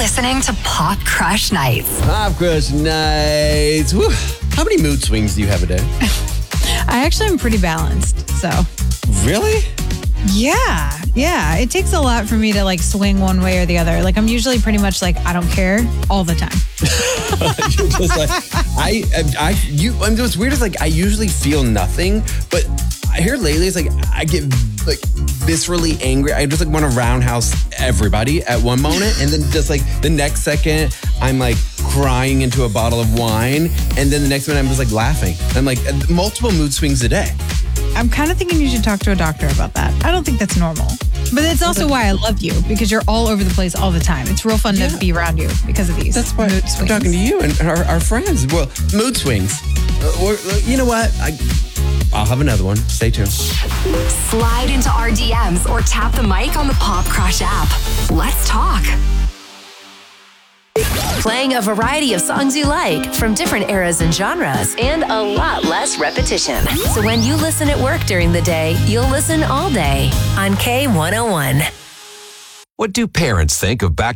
listening to Pop Crush Nights. Pop Crush Nights. Woo. How many mood swings do you have a day? I actually am pretty balanced, so. Really? Yeah. It takes a lot for me to like swing one way or the other. Like I'm usually pretty much like, I don't care all the time. You're just like, what's weird is like, I usually feel nothing, but here lately it's like, I get like viscerally angry. I just like want to roundhouse everybody at one moment. And then just like the next second, I'm like crying into a bottle of wine. And then the next minute I'm just like laughing. I'm like multiple mood swings a day. I'm kind of thinking you should talk to a doctor about that. I don't think that's normal. But it's also why I love you, because you're all over the place all the time. It's real fun to be around you because of these. That's why mood I'm swings. talking to you and our friends. Well, mood swings. You know what? I'll have another one. Stay tuned. Slide into our DMs or tap the mic on the Pop Crush app. Let's talk. Playing a variety of songs you like from different eras and genres and a lot less repetition. So when you listen at work during the day, you'll listen all day on K101. What do parents think of back